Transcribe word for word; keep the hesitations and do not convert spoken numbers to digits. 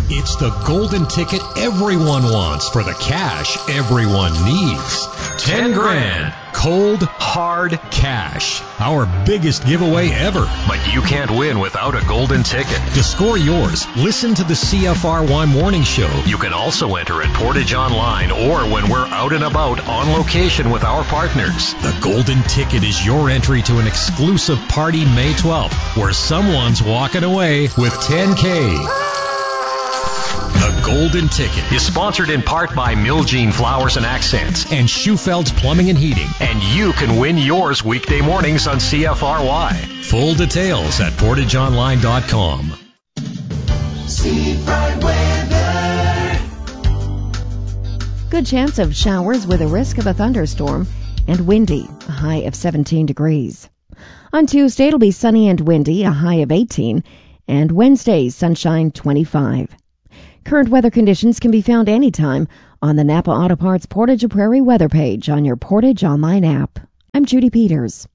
It's the golden ticket everyone wants for the cash everyone needs. Ten grand. Cold, hard cash. Our biggest giveaway ever. But you can't win without a golden ticket. To score yours, listen to the C F R Y Morning Show. You can also enter at Portage Online or when we're out and about on location with our partners. The golden ticket is your entry to an exclusive party May twelfth where someone's walking away with ten K. The Golden Ticket is sponsored in part by Miljean Flowers and Accents and Schufeld's Plumbing and Heating. And you can win yours weekday mornings on C F R Y. Full details at portage online dot com. Seafront weather. Good chance of showers with a risk of a thunderstorm and windy, a high of seventeen degrees. On Tuesday, it'll be sunny and windy, a high of eighteen, and Wednesday, sunshine twenty-five. Current weather conditions can be found anytime on the Napa Auto Parts Portage Prairie weather page on your Portage Online app. I'm Judy Peters.